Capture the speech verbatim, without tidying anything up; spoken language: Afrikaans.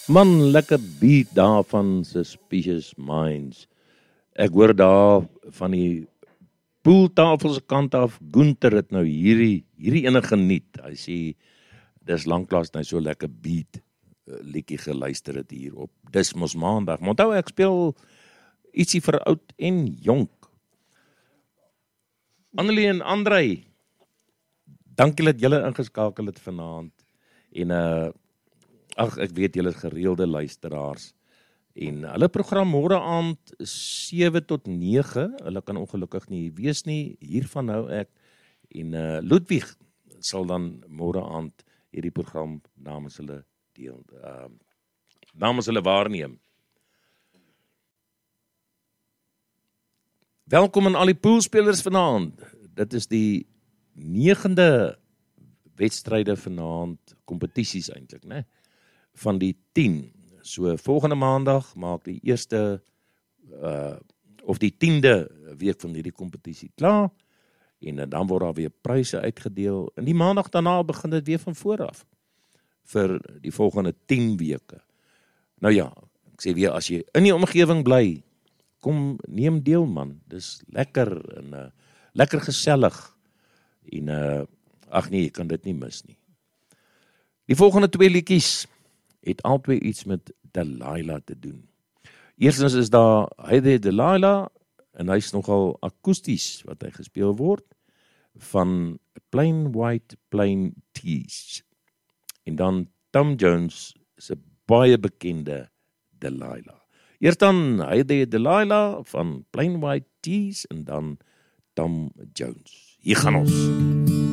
Man, lekker beat daar van Suspicious Minds. Ek hoor daar van die pooltafel se kant af, Gunther het nou hierdie, hierdie ene geniet. Hy sê, dis lanklaas nou so lekker beat uh, liedjie geluister het hier op Dis Mos Maandag. Maar onthou, ek speel ietsie vir oud en jonk. Annelie en Andrei, dankie dat julle ingeskakel het vanaand. En uh, ag, ek weet julle is gereelde luisteraars. En hulle program môre aand sewe tot nege, hulle kan ongelukkig nie wees nie, hiervan hou ek. En uh, Ludwig sal dan môre aand hierdie program namens hulle deel, uh, namens hulle waarneem. Welkom aan al die poolspelers vanaand. Dit is die negende wedstryde vanaand, kompetisies eintlik, né? Van die tien. So volgende maandag maak die eerste uh, of die tiende week van hierdie kompetisie klaar en dan word daar weer pryse uitgedeel. En die maandag daarna begin dit weer van voor af vir die volgende tien weke. Nou ja, ek sê weer, as jy in die omgewing bly, kom neem deel man. Dis lekker en uh, lekker gesellig en uh, ag nee, jy kan dit nie mis nie. Die volgende twee liedjies het albei iets met Delilah te doen. Eerstens is daar Hey There Delilah, en hy's nogal akoesties wat hy gespeel word, van Plain White Plain Tees. En dan Tom Jones se baie bekende Delilah. Eers dan Hey There Delilah van Plain White Tees, en dan Tom Jones. Hier gaan ons.